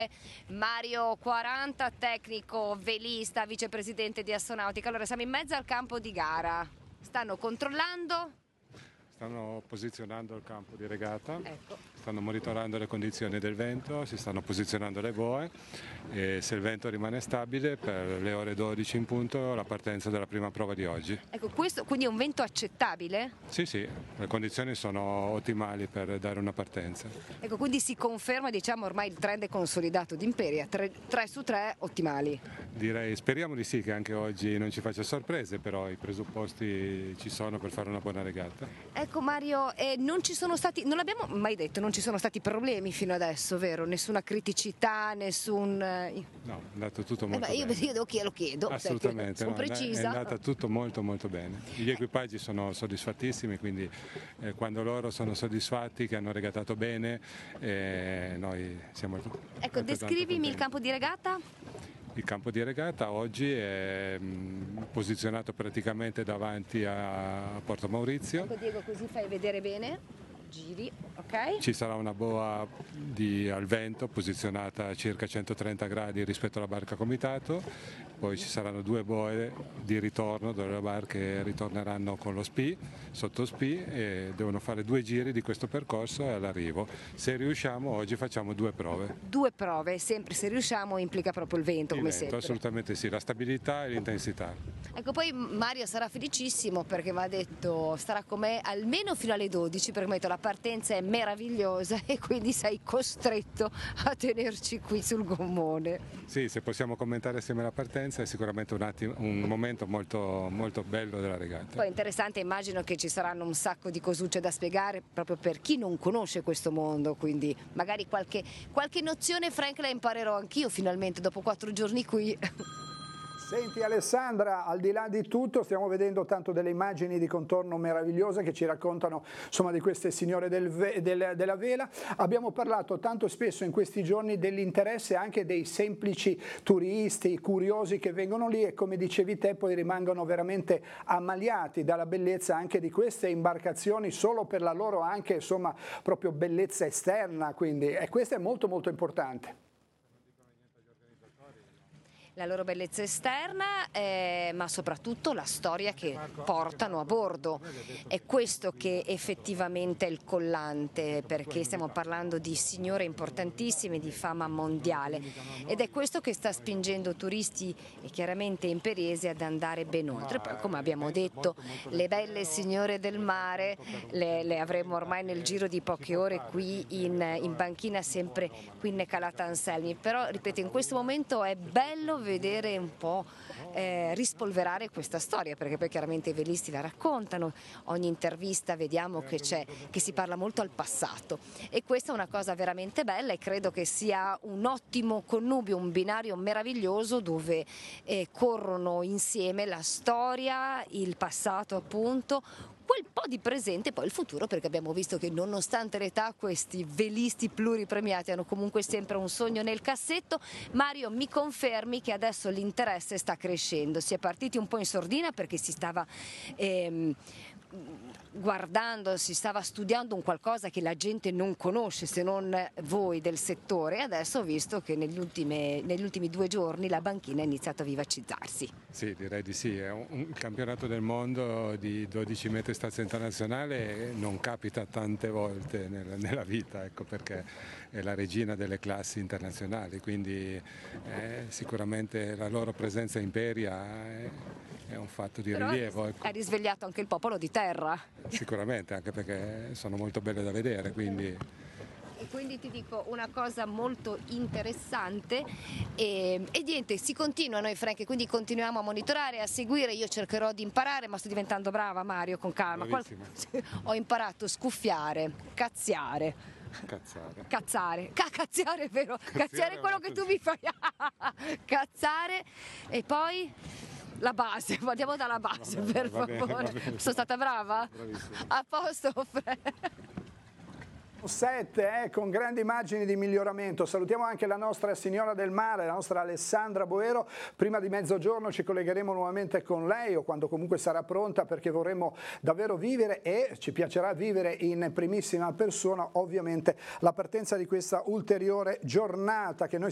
Mario 40, tecnico velista, vicepresidente di Assonautica. Allora siamo in mezzo al campo di gara, stanno controllando? Stanno posizionando il campo di regata, Ecco. Stanno monitorando le condizioni del vento, si stanno posizionando le boe e se il vento rimane stabile per le ore 12 in punto la partenza della prima prova di oggi. Ecco, questo quindi è un vento accettabile? Sì, le condizioni sono ottimali per dare una partenza. Ecco, quindi si conferma, diciamo, ormai il trend è consolidato di Imperia, 3 su 3 ottimali. Direi, speriamo di sì, che anche oggi non ci faccia sorprese, però i presupposti ci sono per fare una buona regata. Ecco Mario, non ci sono stati, non l'abbiamo mai detto, non ci sono stati problemi fino adesso, vero? Nessuna criticità, nessun... No, è andato tutto molto io bene. lo chiedo, Assolutamente, sono no, precisa. è andata tutto molto bene. Gli equipaggi sono soddisfattissimi, quindi quando loro sono soddisfatti, che hanno regatato bene, noi siamo Ecco, descrivimi il campo di regata. Il campo di regata oggi è posizionato praticamente davanti a Porto Maurizio. Ecco Diego, così fai vedere bene. Giri, ok? Ci sarà una boa al vento posizionata a circa 130 gradi rispetto alla barca comitato, poi ci saranno 2 boe di ritorno dove le barche ritorneranno con lo SPI, sotto SPI, e devono fare 2 giri di questo percorso e all'arrivo. Se riusciamo oggi facciamo 2 prove. 2 prove, sempre se riusciamo implica proprio il vento, come sempre. Assolutamente sì, la stabilità e l'intensità. Ecco, poi Mario sarà felicissimo perché mi ha detto starà con me almeno fino alle 12, perché mi ha detto la partenza è meravigliosa e quindi sei costretto a tenerci qui sul gommone. Sì, se possiamo commentare assieme la partenza è sicuramente un momento molto bello della regata. Poi interessante, immagino che ci saranno un sacco di cosucce da spiegare proprio per chi non conosce questo mondo, quindi magari qualche nozione Frank la imparerò anch'io finalmente dopo 4 giorni qui. Senti Alessandra, al di là di tutto stiamo vedendo tanto delle immagini di contorno meravigliose che ci raccontano insomma di queste signore della vela. Abbiamo parlato tanto spesso in questi giorni dell'interesse anche dei semplici turisti, curiosi che vengono lì e come dicevi te poi rimangono veramente ammaliati dalla bellezza anche di queste imbarcazioni solo per la loro anche insomma proprio bellezza esterna, quindi e questo è molto importante. La loro bellezza esterna, ma soprattutto la storia che portano a bordo. È questo che effettivamente è il collante, perché stiamo parlando di signore importantissime di fama mondiale ed è questo che sta spingendo turisti e chiaramente imperiesi ad andare ben oltre. Poi, come abbiamo detto, le belle signore del mare le avremo ormai nel giro di poche ore qui in banchina, sempre qui in Calattanselmi. Però, ripeto, in questo momento è bello vedere un po' rispolverare questa storia, perché poi chiaramente i velisti la raccontano, ogni intervista vediamo che si parla molto al passato e questa è una cosa veramente bella e credo che sia un ottimo connubio, un binario meraviglioso dove corrono insieme la storia, il passato appunto, quel po' di presente e poi il futuro, perché abbiamo visto che nonostante l'età questi velisti pluripremiati hanno comunque sempre un sogno nel cassetto. Mario, mi confermi che adesso l'interesse sta crescendo, si è partiti un po' in sordina perché si stava guardando, si stava studiando un qualcosa che la gente non conosce se non voi del settore e adesso ho visto che negli ultimi 2 giorni la banchina ha iniziato a vivacizzarsi. Sì, direi di sì, è un campionato del mondo di 12 metri stazza internazionale, non capita tante volte nella vita, ecco, perché è la regina delle classi internazionali, quindi sicuramente la loro presenza in Imperia è un fatto di rilievo. Ecco. Ha risvegliato anche il popolo di terra. Sicuramente, anche perché sono molto belle da vedere, quindi... E quindi ti dico una cosa molto interessante e niente, si continua noi Frank, quindi continuiamo a monitorare, a seguire, io cercherò di imparare, ma sto diventando brava Mario, con calma. Ho imparato a scuffiare, cazziare. Cazziare è vero, cazziare è quello che tu mi fai. Cazzare e poi la base, andiamo dalla base per favore. Sono stata brava? Bravissima. A posto, Frank. 7 con grandi immagini di miglioramento. Salutiamo anche la nostra signora del mare, la nostra Alessandra Boero. Prima di mezzogiorno ci collegheremo nuovamente con lei o quando comunque sarà pronta, perché vorremmo davvero vivere e ci piacerà vivere in primissima persona ovviamente la partenza di questa ulteriore giornata che noi